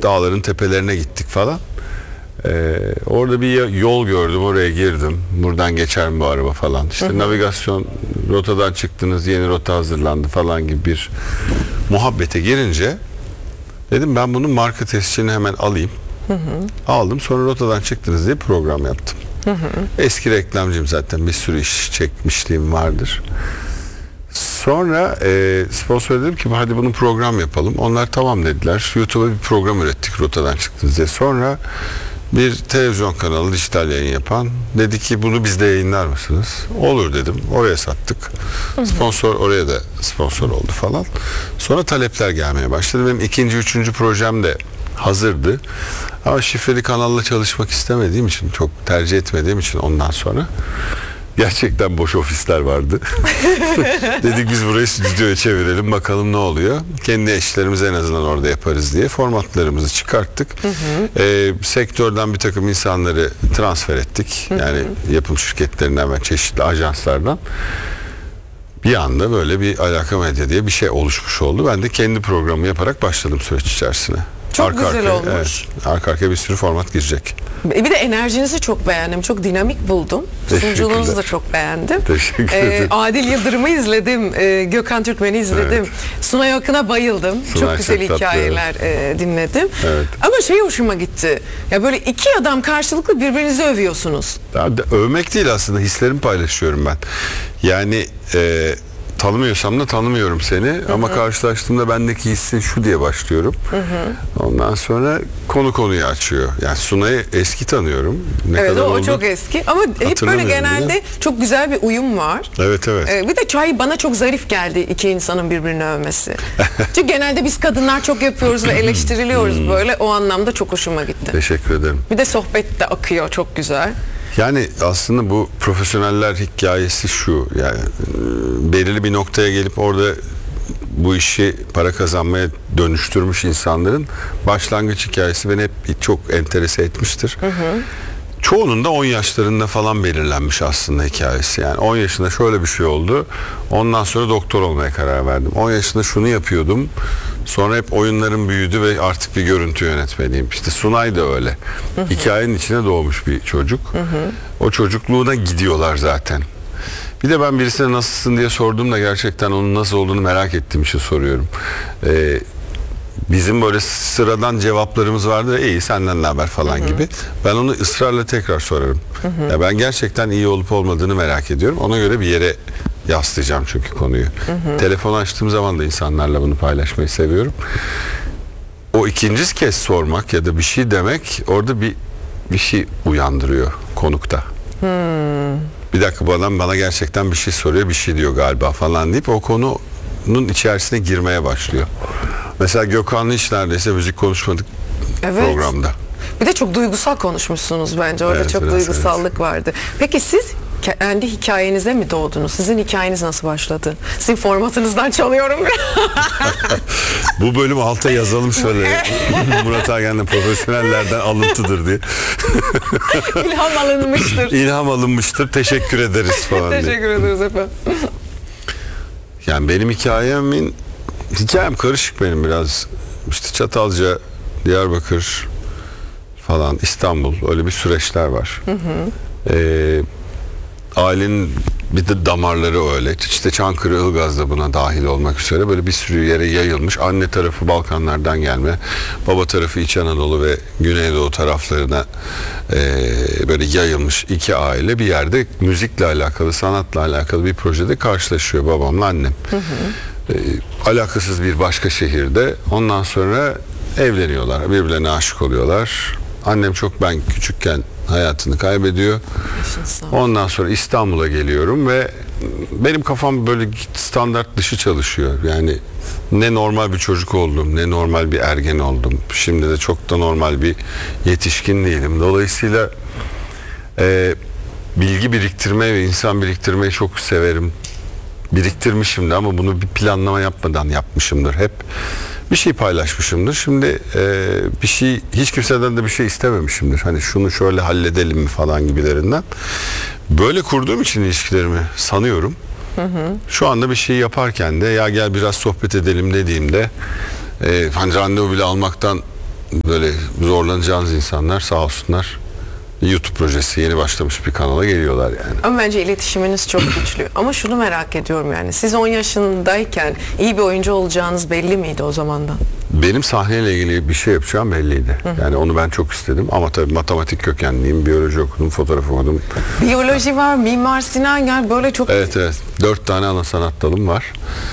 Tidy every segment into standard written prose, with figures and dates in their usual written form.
dağların tepelerine gittik falan. Orada bir yol gördüm, oraya girdim. Buradan geçer mi bu araba falan. İşte navigasyon, rotadan çıktınız, yeni rota hazırlandı falan gibi bir muhabbete girince dedim ben bunun marka tescilini hemen alayım. Aldım, sonra rotadan çıktınız diye program yaptım. Eski reklamcıyım zaten, bir sürü iş çekmişliğim vardır. Sonra sponsor dedim ki hadi bunu program yapalım. Onlar tamam dediler. YouTube'a bir program ürettik rotadan çıktınız diye. Sonra bir televizyon kanalı, dijital yayın yapan dedi ki bunu bizde yayınlar mısınız? Olur dedim. Oraya sattık. Sponsor oraya da sponsor oldu falan. Sonra talepler gelmeye başladı. Benim ikinci, üçüncü projem de hazırdı. Ama şifreli kanalla çalışmak istemediğim için, çok tercih etmediğim için ondan sonra gerçekten boş ofisler vardı. Dedik biz burayı stüdyoya çevirelim, bakalım ne oluyor. Kendi eşlerimizi en azından orada yaparız diye formatlarımızı çıkarttık. Sektörden bir takım insanları transfer ettik. Yani yapım şirketlerinden ve çeşitli ajanslardan. Bir anda böyle bir Alaka Medya diye bir şey oluşmuş oldu. Ben de kendi programı yaparak başladım süreç içerisine. Çok güzel olmuş. Evet, arka arkaya bir sürü format girecek. Bir de enerjinizi çok beğendim. Çok dinamik buldum. Sunuculuğunuzu da çok beğendim. Teşekkür ederim. Adil Yıldırım'ı izledim. Gökhan Türkmen'i izledim. Evet. Sunay Akın'a bayıldım. Sunay çok güzel çok hikayeler dinledim. Evet. Ama şey hoşuma gitti. Ya böyle iki adam karşılıklı birbirinizi övüyorsunuz. Övmek değil aslında, hislerimi paylaşıyorum ben. Yani tanımıyorsam da tanımıyorum seni ama karşılaştığımda bendeki hissin şu diye başlıyorum. Ondan sonra konu konuyu açıyor. Yani Sunay'ı eski tanıyorum. Evet, o çok eski ama hep böyle genelde çok güzel bir uyum var. Evet. Bir de çay bana çok zarif geldi, iki insanın birbirini övmesi. Çünkü genelde biz kadınlar çok yapıyoruz ve eleştiriliyoruz böyle. O anlamda çok hoşuma gitti. Teşekkür ederim. Bir de sohbet de akıyor, çok güzel. Yani aslında bu profesyoneller hikayesi şu, yani belirli bir noktaya gelip orada bu işi para kazanmaya dönüştürmüş insanların başlangıç hikayesi beni hep çok enterese etmiştir. Çoğunun da 10 yaşlarında falan belirlenmiş aslında hikayesi. Yani 10 yaşında şöyle bir şey oldu. Ondan sonra doktor olmaya karar verdim. 10 yaşında şunu yapıyordum. Sonra hep oyunlarım büyüdü ve artık bir görüntü yönetmeniyim. İşte Sunay da öyle. Hikayenin içine doğmuş bir çocuk. O çocukluğuna gidiyorlar zaten. Bir de ben birisine nasılsın diye sorduğumda gerçekten onun nasıl olduğunu merak ettiğim için soruyorum. Bizim böyle sıradan cevaplarımız vardır. İyi, senden ne haber falan gibi. Ben onu ısrarla tekrar sorarım. Ya ben gerçekten iyi olup olmadığını merak ediyorum. Ona göre bir yere yaslayacağım çünkü konuyu. Telefon açtığım zaman da insanlarla bunu paylaşmayı seviyorum. O ikinci kez sormak ya da bir şey demek orada bir şey uyandırıyor konukta. Bir dakika, bu adam bana gerçekten bir şey soruyor, bir şey diyor galiba falan deyip o konunun içerisine girmeye başlıyor. Mesela Gökhan'la hiç neredeyse müzik konuşmadık programda. Bir de çok duygusal konuşmuşsunuz bence. Orada çok duygusallık vardı. Peki siz kendi hikayenize mi doğdunuz? Sizin hikayeniz nasıl başladı? Sizin formatınızdan çalıyorum. Bu bölüm alta yazalım şöyle. Murat Agen'le profesyonellerden alıntıdır diye. İlham alınmıştır. İlham alınmıştır. Teşekkür ederiz falan diye. Teşekkür ederiz efendim. Yani benim hikayem karışık benim biraz. İşte Çatalca, Diyarbakır falan, İstanbul, öyle bir süreçler var. Ailenin bir de damarları öyle. İşte Çankırı, Ilgaz da buna dahil olmak üzere böyle bir sürü yere yayılmış. Anne tarafı Balkanlardan gelme, baba tarafı İç Anadolu ve Güneydoğu taraflarına böyle yayılmış iki aile bir yerde müzikle alakalı, sanatla alakalı bir projede karşılaşıyor babamla annem. Alakasız bir başka şehirde. Ondan sonra evleniyorlar, birbirlerine aşık oluyorlar. Annem ben küçükken hayatını kaybediyor. Ondan sonra İstanbul'a geliyorum ve benim kafam böyle standart dışı çalışıyor. Yani ne normal bir çocuk oldum, ne normal bir ergen oldum. Şimdi de çok da normal bir yetişkin değilim. Dolayısıyla bilgi biriktirmeyi ve insan biriktirmeyi çok severim. Biriktirmişim de ama bunu bir planlama yapmadan yapmışımdır hep. Bir şey paylaşmışımdır. Şimdi hiç kimseden de bir şey istememişimdir. Hani şunu şöyle halledelim mi falan gibilerinden. Böyle kurduğum için ilişkilerimi sanıyorum. Şu anda bir şey yaparken de ya gel biraz sohbet edelim dediğimde hani randevu bile almaktan böyle zorlanacağınız insanlar sağ olsunlar YouTube projesi yeni başlamış bir kanala geliyorlar yani. Ama bence iletişiminiz çok güçlü. Ama şunu merak ediyorum yani. Siz 10 yaşındayken iyi bir oyuncu olacağınız belli miydi o zamandan? Benim sahneyle ilgili bir şey yapacağım belliydi. Yani onu ben çok istedim. Ama tabii matematik kökenliyim. Biyoloji okudum, fotoğraf okudum. Biyoloji var, Mimar Sinan, yani böyle çok... Evet. 4 tane ana sanat dalım var.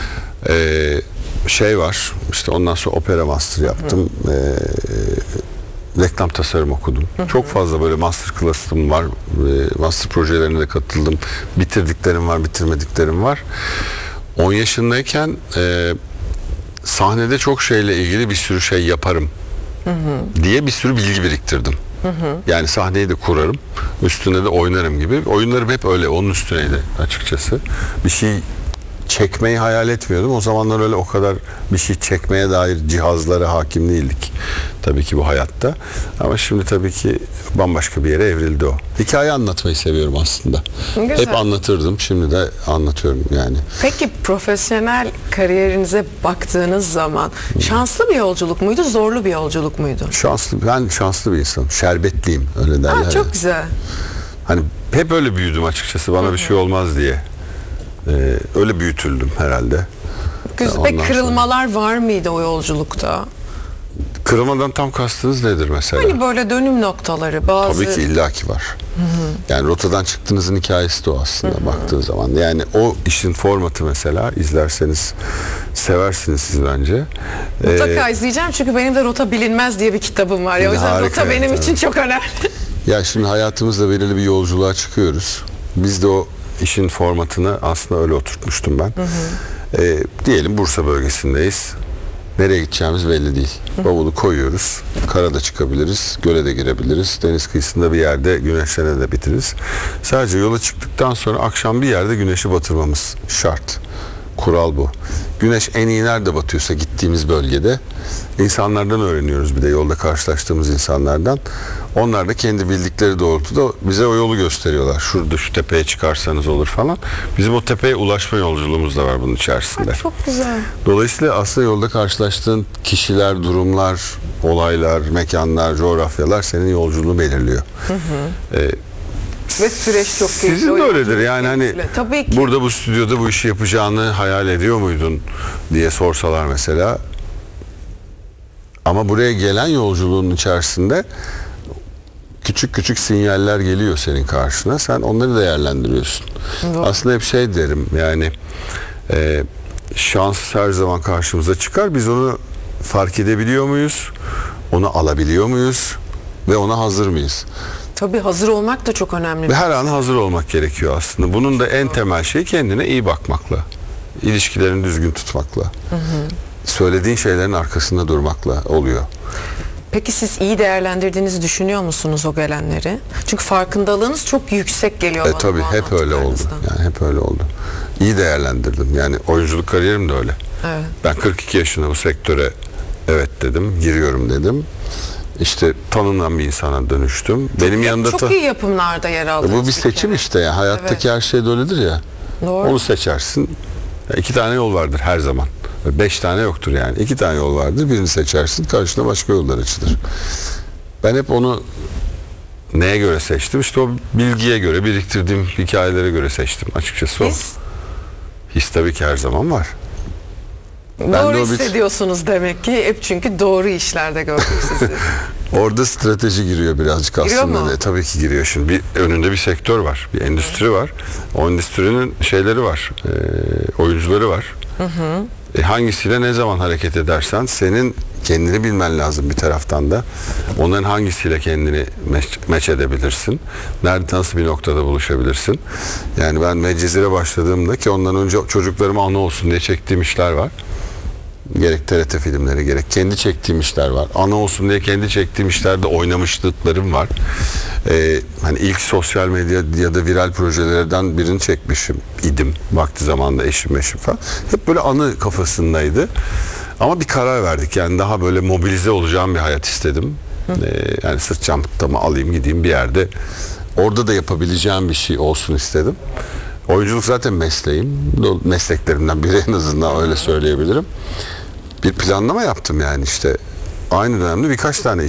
Şey var. İşte ondan sonra opera master yaptım. Reklam tasarım okudum. Çok fazla böyle master class'ım var. Master projelerine de katıldım. Bitirdiklerim var, bitirmediklerim var. 10 yaşındayken sahnede çok şeyle ilgili bir sürü şey yaparım diye bir sürü bilgi biriktirdim. Yani sahneyi de kurarım, üstünde de oynarım gibi. Oyunlarım hep öyle, onun üstüneydi açıkçası. Bir şey çekmeyi hayal etmiyordum. O zamanlar öyle o kadar bir şey çekmeye dair cihazlara hakim değildik. Tabii ki bu hayatta. Ama şimdi tabii ki bambaşka bir yere evrildi o. Hikaye anlatmayı seviyorum aslında. Güzel. Hep anlatırdım. Şimdi de anlatıyorum yani. Peki profesyonel kariyerinize baktığınız zaman şanslı bir yolculuk muydu, zorlu bir yolculuk muydu? Ben şanslı bir insanım. Şerbetliyim öyle derler. Ha, çok güzel. Hani hep öyle büyüdüm açıkçası. Bana bir şey olmaz diye. Öyle büyütüldüm herhalde. Güzel. Ondan Peki kırılmalar var mıydı o yolculukta? Kırılmadan tam kastınız nedir mesela? Hani böyle dönüm noktaları bazı... Tabii ki illaki var. Yani rotadan çıktığınızın hikayesi de o aslında baktığın zaman. Yani o işin formatı mesela izlerseniz seversiniz siz bence. Mutlaka izleyeceğim çünkü benim de Rota Bilinmez diye bir kitabım var. Ya. O yüzden Harika, Rota benim için çok önemli. Ya şimdi hayatımızda belirli bir yolculuğa çıkıyoruz. Biz de o işin formatını aslında öyle oturtmuştum ben. Diyelim Bursa bölgesindeyiz. Nereye gideceğimiz belli değil. Bavulu koyuyoruz. Karada çıkabiliriz, göle de girebiliriz. Deniz kıyısında bir yerde güneşlenebiliriz. Sadece yola çıktıktan sonra akşam bir yerde güneşi batırmamız şart. Kural bu. Güneş en iyi nerede batıyorsa gittiğimiz bölgede insanlardan öğreniyoruz, bir de yolda karşılaştığımız insanlardan. Onlar da kendi bildikleri doğrultuda bize o yolu gösteriyorlar. Şurada şu tepeye çıkarsanız olur falan. Bizim o tepeye ulaşma yolculuğumuz da var bunun içerisinde. Çok güzel. Dolayısıyla aslında yolda karşılaştığın kişiler, durumlar, olaylar, mekanlar, coğrafyalar senin yolculuğunu belirliyor. Ve süreç çok keyifli. Sizin de öyledir yani hani tabii ki. burada bu stüdyoda bu işi yapacağını hayal ediyor muydun diye sorsalar mesela. Ama buraya gelen yolculuğun içerisinde küçük küçük sinyaller geliyor senin karşına. Sen onları değerlendiriyorsun. Doğru. Aslında hep şey derim yani şans her zaman karşımıza çıkar. Biz onu fark edebiliyor muyuz? Onu alabiliyor muyuz? Ve ona hazır mıyız? Tabii hazır olmak da çok önemli. Ve her an hazır olmak gerekiyor aslında. Bunun da en temel şeyi kendine iyi bakmakla. İlişkilerini düzgün tutmakla. Söylediğin şeylerin arkasında durmakla oluyor. Peki siz iyi değerlendirdiğinizi düşünüyor musunuz o gelenleri? Çünkü farkındalığınız çok yüksek geliyor bana. Tabii hep öyle oldu. Yani hep öyle oldu. İyi değerlendirdim. Yani oyunculuk kariyerim de öyle. Evet. Ben 42 yaşında bu sektöre evet dedim, giriyorum dedim. İşte tanınan bir insana dönüştüm. Benim yanında çok iyi yapımlarda yer aldınız. bu bir seçim işte ya. Hayattaki her şey de öyledir ya. Doğru. Onu seçersin. 2 tane yol vardır her zaman. 5 tane yoktur yani. 2 tane yol vardır. Birini seçersin. Karşına başka yollar açılır. Ben hep onu neye göre seçtim? İşte o bilgiye göre, biriktirdiğim hikayelere göre seçtim. Açıkçası o. His tabii ki her zaman var. Doğru hissediyorsunuz demek ki. Hep çünkü doğru işlerde gördük sizi. Orada strateji giriyor birazcık Giriyor aslında. mu? Tabii ki giriyor. Şimdi önünde bir sektör var. Bir endüstri var. O endüstrinin şeyleri var. Oyuncuları var. Hangisiyle ne zaman hareket edersen senin kendini bilmen lazım bir taraftan da. Onların hangisiyle kendini meç edebilirsin? Nerede, nasıl bir noktada buluşabilirsin? Yani ben Medcezir'e başladığımda ki ondan önce çocuklarıma ana olsun diye çektiğim işler var. Gerek TRT filmleri, gerek kendi çektiğim işler var. Ana olsun diye kendi çektiğim işlerde oynamışlıklarım var. Hani ilk sosyal medya ya da viral projelerden birini çekmişim idim. Vakti zamanında eşim falan. Hep böyle anı kafasındaydı. Ama bir karar verdik. Yani daha böyle mobilize olacağım bir hayat istedim. Yani sırt çantamı alayım gideyim bir yerde. Orada da yapabileceğim bir şey olsun istedim. Oyunculuk zaten mesleğim. Mesleklerimden biri en azından öyle söyleyebilirim. Bir planlama yaptım yani işte aynı dönemde birkaç tane